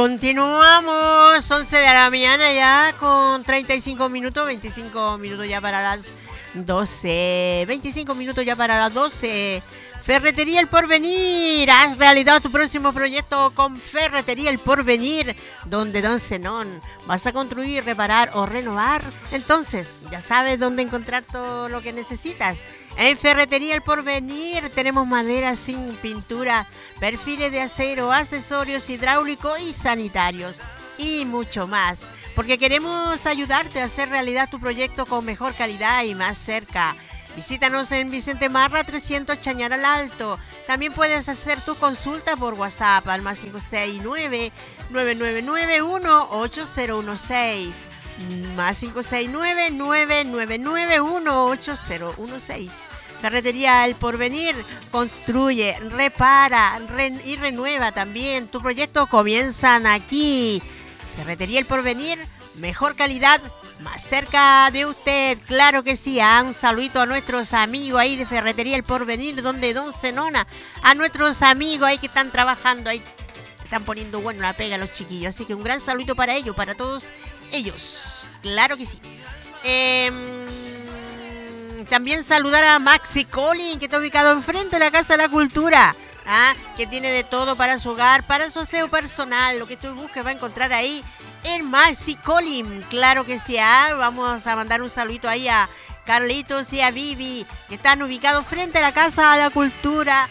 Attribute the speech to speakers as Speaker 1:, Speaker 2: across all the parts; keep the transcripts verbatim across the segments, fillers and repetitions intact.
Speaker 1: Continuamos, once de la mañana ya con treinta y cinco minutos, veinticinco minutos ya para las doce, veinticinco minutos ya para las doce. Ferretería El Porvenir, haz realidad tu próximo proyecto con Ferretería El Porvenir, donde Don Zenón vas a construir, reparar o renovar. Entonces, ya sabes dónde encontrar todo lo que necesitas. En Ferretería El Porvenir tenemos madera sin pintura, perfiles de acero, accesorios hidráulicos y sanitarios y mucho más. Porque queremos ayudarte a hacer realidad tu proyecto con mejor calidad y más cerca. Visítanos en Vicente Marra trescientos Chañar al Alto. También puedes hacer tu consulta por WhatsApp al más cinco seis nueve, nueve nueve nueve, uno ocho cero uno seis. Más cinco seis nueve, nueve nueve nueve, uno ocho cero uno seis. Ferretería El Porvenir construye, repara re- y renueva también. Tu proyecto comienzan aquí. Ferretería El Porvenir, mejor calidad, más cerca de usted, claro que sí. Ah, un saludito a nuestros amigos ahí de Ferretería El Porvenir, donde Don Zenona, a nuestros amigos ahí que están trabajando ahí, están poniendo bueno la pega a los chiquillos, así que un gran saludito para ellos, para todos ellos, claro que sí. Eh, también saludar a Maxi Colin, que está ubicado enfrente de la Casa de la Cultura. Ah, que tiene de todo para su hogar, para su aseo personal, lo que tú busques va a encontrar ahí en Maxi Colin, claro que sí. Ah, vamos a mandar un saludito ahí a Carlitos y a Vivi, que están ubicados frente a la Casa de la Cultura,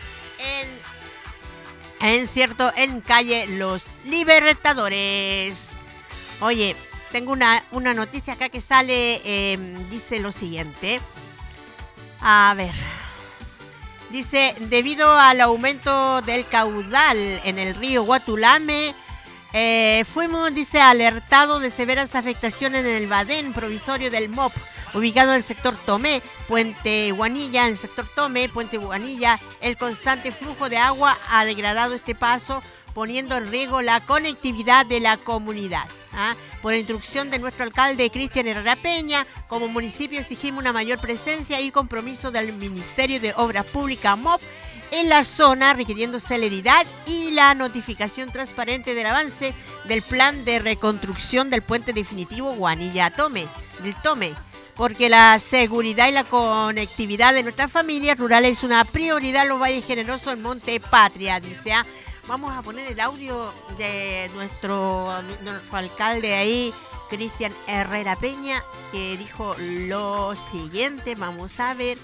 Speaker 1: en, en cierto, en calle Los Libertadores. Oye, tengo una, una noticia acá que sale, eh, dice lo siguiente. A ver... Dice, debido al aumento del caudal en el río Guatulame, eh, fuimos, dice, alertados de severas afectaciones en el badén provisorio del M O P, ubicado en el sector Tomé, Puente Guanilla, en el sector Tomé, Puente Guanilla. El constante flujo de agua ha degradado este paso, poniendo en riesgo la conectividad de la comunidad. ¿Ah? Por instrucción de nuestro alcalde Cristian Herrera Peña, como municipio exigimos una mayor presencia y compromiso del Ministerio de Obras Públicas M O P en la zona, requiriendo celeridad y la notificación transparente del avance del plan de reconstrucción del puente definitivo Guanilla-Tome, del Tome, porque la seguridad y la conectividad de nuestras familias rurales es una prioridad en los valles generosos del Monte Patria, dice. ¿Ah? Vamos a poner el audio de nuestro, nuestro alcalde ahí, Cristian Herrera Peña, que dijo lo siguiente. Vamos a ver.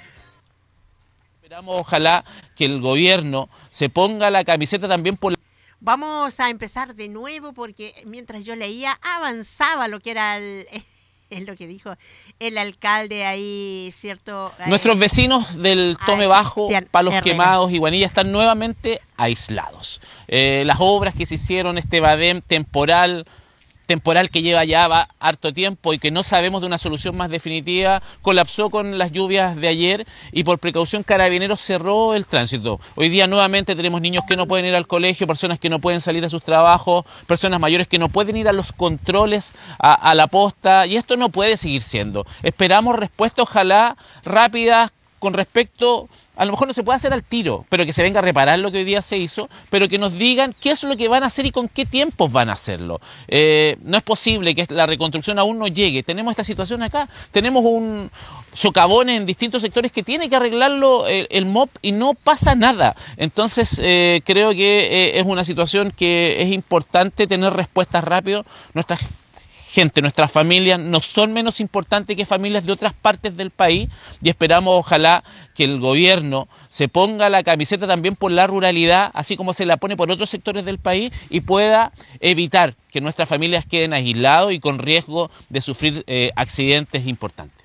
Speaker 2: Esperamos, ojalá, que el gobierno se ponga la camiseta también por...
Speaker 1: Vamos a empezar de nuevo porque mientras yo leía avanzaba lo que era el... Es lo que dijo el alcalde ahí, ¿cierto?
Speaker 2: Nuestros vecinos del Tome Bajo, Palos Quemados y Guanilla están nuevamente aislados. Eh, las obras que se hicieron, este badén temporal, temporal que lleva ya va harto tiempo y que no sabemos de una solución más definitiva, colapsó con las lluvias de ayer y por precaución Carabineros cerró el tránsito. Hoy día nuevamente tenemos niños que no pueden ir al colegio, personas que no pueden salir a sus trabajos, personas mayores que no pueden ir a los controles, a, a la posta, y esto no puede seguir siendo. Esperamos respuestas, ojalá rápidas, con respecto, a lo mejor no se puede hacer al tiro, pero que se venga a reparar lo que hoy día se hizo, pero que nos digan qué es lo que van a hacer y con qué tiempos van a hacerlo. Eh, no es posible que la reconstrucción aún no llegue. Tenemos esta situación acá, tenemos un socavón en distintos sectores que tiene que arreglarlo el, el M O P y no pasa nada. Entonces eh, creo que eh, es una situación que es importante tener respuestas rápido. Nuestras gente, nuestras familias no son menos importantes que familias de otras partes del país y esperamos, ojalá, que el gobierno se ponga la camiseta también por la ruralidad, así como se la pone por otros sectores del país, y pueda evitar que nuestras familias queden aislados y con riesgo de sufrir eh, accidentes importantes.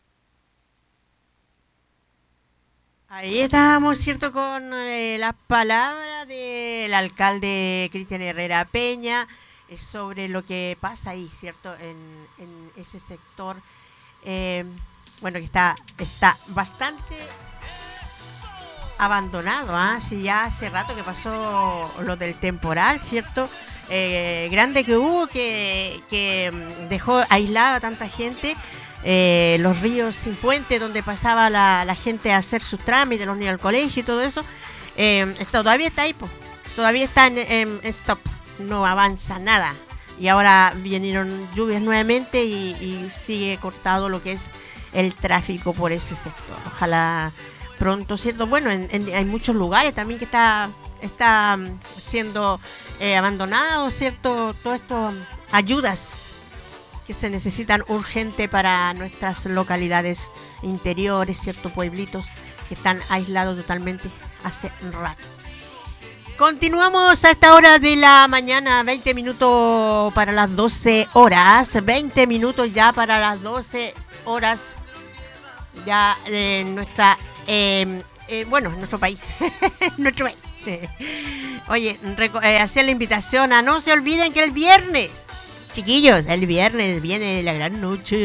Speaker 1: Ahí estábamos, ¿cierto?, con eh, las palabras del alcalde Cristian Herrera Peña, sobre lo que pasa ahí, ¿cierto?, en, en ese sector, eh, bueno, que está, está bastante abandonado, ¿ah? ¿eh? Sí, ya hace rato que pasó lo del temporal, ¿cierto?, eh, grande que hubo, que, que dejó aislada a tanta gente, eh, los ríos sin puente, donde pasaba la, la gente a hacer sus trámites, los niños al colegio y todo eso, eh, esto todavía está ahí, pues, todavía está en, en, en stop. no avanza nada. Y ahora vinieron lluvias nuevamente y, y sigue cortado lo que es el tráfico por ese sector. Ojalá pronto, ¿cierto? Bueno, en, en, hay muchos lugares también que está, está siendo eh, abandonado, ¿cierto? Todas estas ayudas que se necesitan urgente para nuestras localidades interiores, ¿cierto? Pueblitos que están aislados totalmente hace rato. Continuamos a esta hora de la mañana, veinte minutos para las doce horas, veinte minutos ya para las doce horas ya en nuestra, eh, eh, bueno, en nuestro país, nuestro país. Oye, reco- eh, hacer la invitación a no se olviden que el viernes, chiquillos, el viernes viene la gran noche